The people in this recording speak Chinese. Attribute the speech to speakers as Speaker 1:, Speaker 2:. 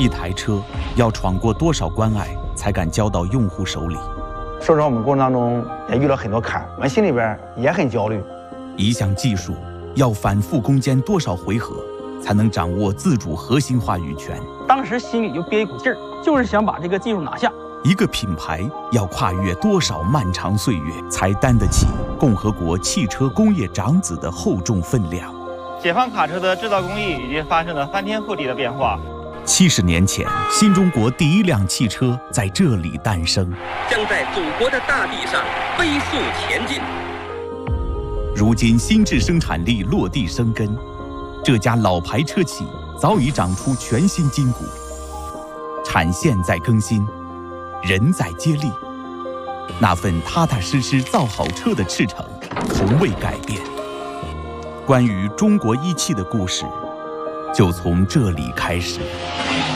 Speaker 1: 一台车要闯过多少关隘，才敢交到用户手里？
Speaker 2: 说实话，我们过程当中也遇到很多坎，我们心里边也很焦虑。
Speaker 1: 一项技术要反复攻坚多少回合，才能掌握自主核心话语权？
Speaker 3: 当时心里就憋一股劲儿，就是想把这个技术拿下。
Speaker 1: 一个品牌要跨越多少漫长岁月，才担得起共和国汽车工业长子的厚重分量？
Speaker 4: 解放卡车的制造工艺已经发生了翻天覆地的变化。
Speaker 1: 70年前，新中国第一辆汽车在这里诞生，
Speaker 5: 将在祖国的大地上飞速前进。
Speaker 1: 如今，新质生产力落地生根，这家老牌车企早已长出全新筋骨，产线在更新，人在接力，那份踏踏实实造好车的赤诚从未改变。关于中国一汽的故事，就从这里开始。